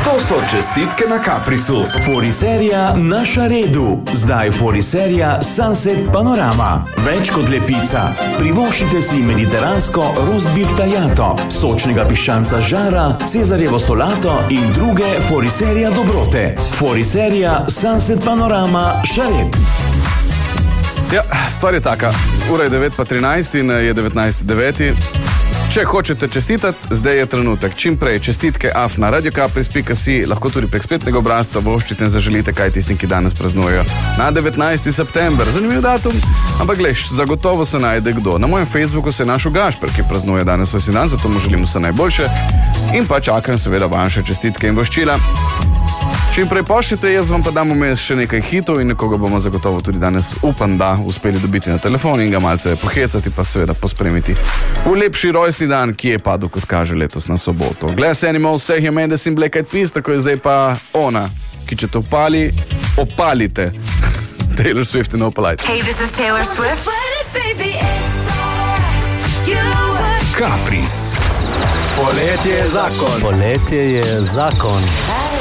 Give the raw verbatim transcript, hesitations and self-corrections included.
To so čestitke na Caprisu. Foriserija na Šaredu. Zdaj Foriserija Sunset Panorama. Več kot lepica. Privoščite si mediteransko roast beef tagliato, sočnega piščanca žara, cezarjevo solato in druge Foriserija dobrote. Foriserija Sunset Panorama Šared. Ja, stvar je taka. Ura je devet pa trinajst in je devetnajsti deveti Če hočete čestitati, zdaj je trenutek. Čim prej čestitke af na radiocapris pika si, lahko tudi prek spletnega obrazca voščite in zaželite kaj tistim, ki danes praznujejo. Na devetnajsti september, zanimiv datum, ampak gleš, zagotovo se najde kdo. Na mojem Facebooku se je našel Gašper, ki praznuje danes vsi dan, zato mu želim vse najboljše in pa čakam seveda vaše čestitke in voščila. Čim prej pošljite, jaz vam pa dam vmes še nekaj hitov in nekoga bomo zagotovo tudi danes, upam, da uspeli dobiti na telefon in ga malce pohecati, pa seveda pospremiti v lepši rojstni dan, ki je padel, kot kaže, letos na soboto. Glass Animals, Sergio Mendes in Black Eyed Peas, tako je zdaj pa ona, ki če te opali, opalite. Taylor Swift in Opalite. Hey, this is Taylor Swift. Caprice. Poletje je zakon. Poletje je zakon.